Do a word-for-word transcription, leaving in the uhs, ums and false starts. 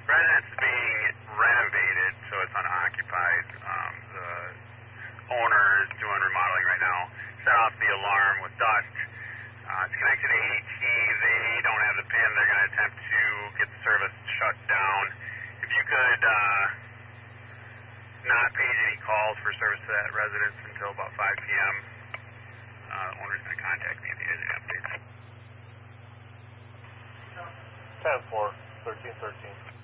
residence is being renovated, so it's unoccupied. Um, the owner is doing remodeling right now. Set off the alarm with dust. Uh, it's connected to A D T. They don't have the pin. They're going to attempt to get the service shut down. If you could uh, not page any calls for service to that residence until about five P M, uh, the owner's going to contact me if he has any updates. ten four, thirteen thirteen.